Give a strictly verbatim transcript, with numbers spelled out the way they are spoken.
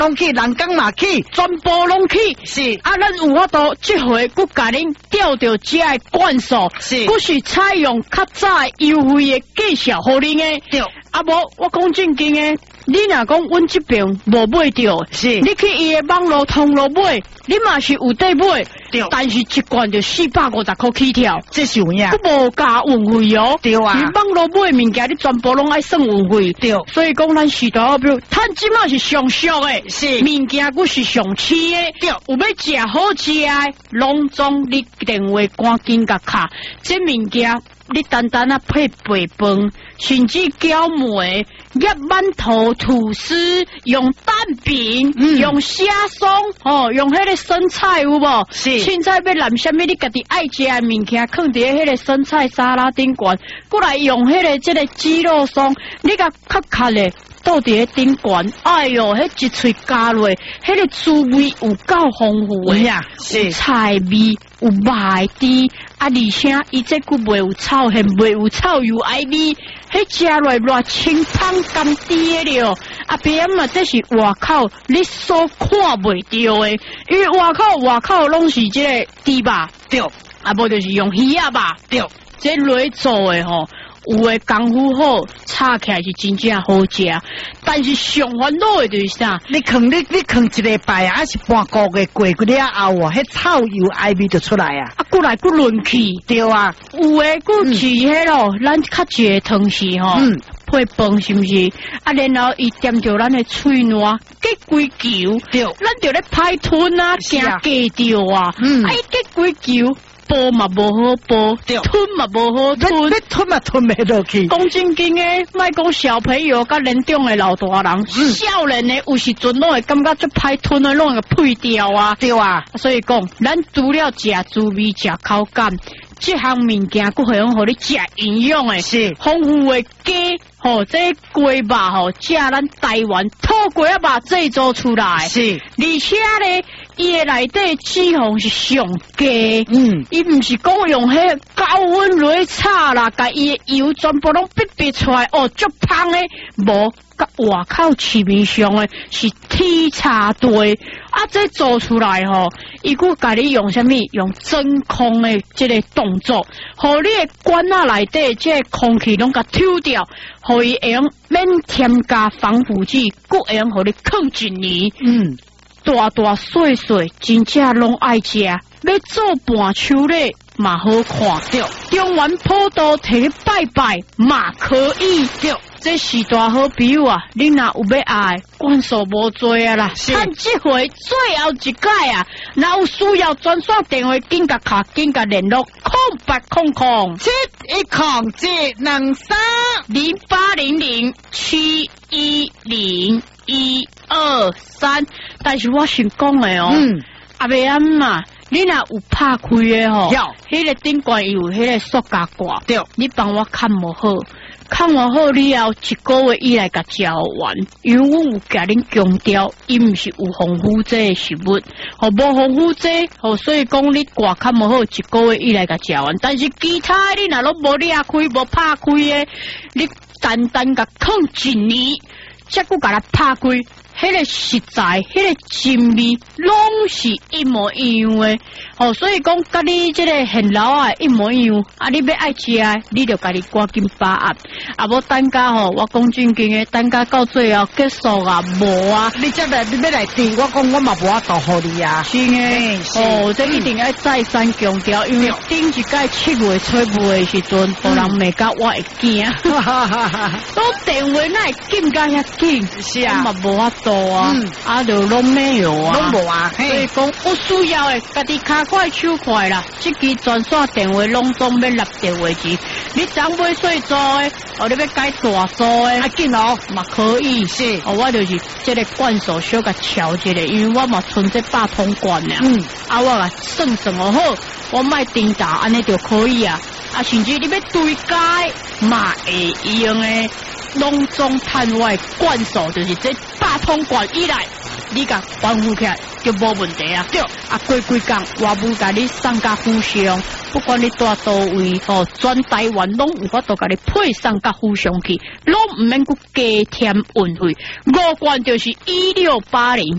东去，人工嘛去， 全部拢去。 是啊，咱有法度这回佫甲恁调着这个管数， 是佫是采用较早优惠的计数互恁的。 对， 啊无我讲正经的。你若讲阮这边无买着， 是你去伊的网络通路买，你嘛是有得买， 对， 但是一罐就四百五十块起跳， 这是有影， 佫无加运费哦， 对啊， 你网络买物件，你全部拢爱算运费， 对， 所以讲咱时代好标，趁即马是上俗的， 是物件佫是上市的， 对， 有要食好食的，拢总你电话赶紧甲卡，这物件。你单单啊配白饭，甚至饺糜、叶馒头、吐司，用蛋饼，嗯、用虾松，哦，用迄个生菜有无？ 是。凊彩要揽什么？你家己爱食的物件，放伫迄个生菜沙拉顶悬，过来用迄个即个鸡肉松，你甲壳壳咧。倒伫迄顶悬，哎哟，迄一喙加落，迄个滋味有够丰富诶呀！ 是菜味有麦汁，啊，而且伊这个袂有臭咸，袂有臭油爱味，迄食落偌清芳甘甜诶了。啊，别嘛，这是外口你所看袂到诶，因为外口外口拢是即个猪肉， 对， 啊，无就是用鱼啊吧， 对， 这落做诶吼。有诶功夫好，炒起来是真正好食，但是上烦恼诶就是啥？ 你放你你放一礼拜啊，还是半个月过过了后啊，迄臭油爱味就出来啊！ 啊，过来过轮去， 对啊， 有诶过去迄咯，咱较一个汤匙吼，嗯，配饭是毋是？啊，然后伊掂着咱诶喙烂，结规球， 对， 咱着咧歹吞啊，惊加着啊， 嗯， 啊，伊结规球。煲嘛无好煲，吞嘛无好吞， 你吞嘛吞袂落去。 讲正经诶，莫讲小朋友甲年长诶老大人，少年诶有时阵拢会感觉足歹吞诶，拢会配掉啊。 对啊， 所以讲，咱除了食滋味、食口感，这项物件佫会用互你食营养诶， 是丰富诶鸡。吼，这鸡肉吼，食咱台湾土鸡肉制作出来， 是， 而且咧，伊诶内底脂肪是上低， 嗯， 伊毋是讲用迄高温来炒啦，甲伊诶油全部拢逼逼出来，哦，足香诶，无。甲外口市面上诶是天差地，啊，这做出来吼，伊佫甲你用啥物？用真空诶即个动作，互你诶管仔内底即个空气拢甲抽掉，互伊会用免添加防腐剂，佫会用互你抗一年。 嗯， 大大细细真正拢爱食，要做半秋咧嘛好看着，中原普渡摕去拜拜嘛可以着。这时代好朋友啊，你若有要爱，关数无多啊啦。趁这回最后一届啊，若有需要专线电话，紧甲卡，紧甲联络，空八空空七一空七两三零八零零七一零一二三。但是我想讲的哦，嗯，阿妹阿嘛。你若有拍开的吼，迄个顶悬有迄个塑胶挂，对，你帮我看无好，看完好你后一个月以来甲交完，因为阮有甲恁强调，伊毋是有防腐剂的食物，吼无防腐剂，吼所以讲你挂看无好，一个月以来甲交完，但是其他你若拢无裂开、无拍开的，你单单甲放一年，才佫甲它拍开。迄个食材，迄个真味，拢是一模一样的。哦，所以讲，甲你即个现老啊一模一样。啊，你要爱食啊，你就家己赶紧把握。啊，无等下吼，我讲正经的，等下到最后结束啊，无啊， 你则来，你要来滴，我讲我嘛无法度互你啊。 是诶，哦，这一定要再三强调，因为顶一届七月吹雾的时阵，互人骂甲我会惊。都电话那会紧甲遐紧，是啊，嘛无法度啊，啊，就拢没有啊， 拢无啊。 所以讲，有需要的，家己卡快手快啦，即支专线电话拢总要立电话机。你长买细组的，哦，你要改大组的， 啊紧哦， 嘛可以是。哦，我就是即个罐数小甲调一下，因为我嘛存这百通罐俩。嗯，啊，我啊算算哦好，我卖颠倒安尼就可以啊。啊，甚至你要对解嘛会用的。拢总摊外罐数就是这百通罐以来你甲关付起来就无问题啊。对，啊，过几工我母甲你送甲府上，不管你住倒位吼，全台湾拢有法度甲你配送甲府上去，拢毋免佮加添运费。五关就是一六八零。